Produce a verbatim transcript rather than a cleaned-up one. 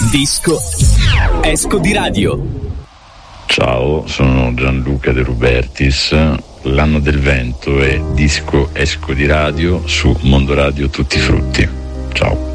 Disco Esco di Radio. Ciao, sono Gianluca De Rubertis. L'anno del vento è Disco Esco di Radio su Mondo Radio Tutti Frutti. Ciao.